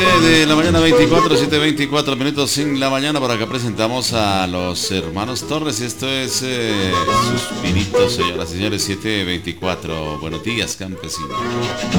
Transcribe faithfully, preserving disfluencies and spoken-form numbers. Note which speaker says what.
Speaker 1: de la mañana, veinticuatro, siete veinticuatro minutos en la mañana. Por acá presentamos a los hermanos Torres. Esto es eh, Suspiritos, señoras y señores, siete veinticuatro. Buenos días, campesinos.